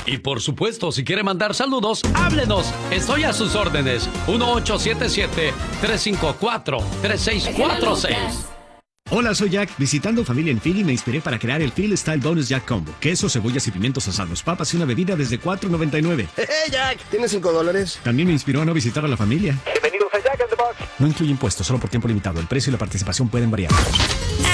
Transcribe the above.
Y por supuesto, si quiere mandar saludos, háblenos. Estoy a sus órdenes. 1877-354-3646. Hola, soy Jack. Visitando familia en Philly me inspiré para crear el Philly Style Bonus Jack Combo. Queso, cebollas y pimientos asados, papas y una bebida desde $4.99. ¡Hey, Jack! ¿Tienes $5? También me inspiró a no visitar a la familia. Bienvenidos a Jack in the Box. No incluye impuestos, solo por tiempo limitado. El precio y la participación pueden variar.